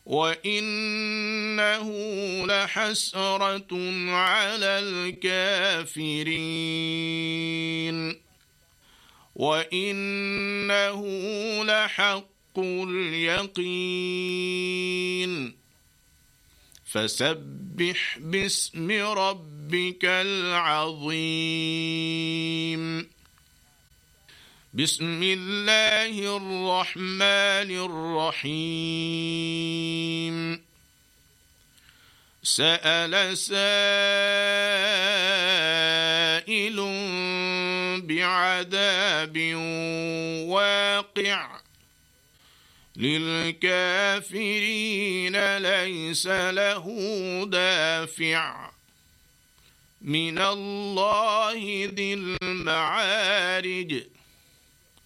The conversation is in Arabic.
وإنه لحسرة على الكافرين وإنه لحق اليقين فسبح باسم ربك العظيم بسم الله الرحمن الرحيم سأل سائل بعذاب واقع للكافرين ليس له دافع من الله ذي المعارج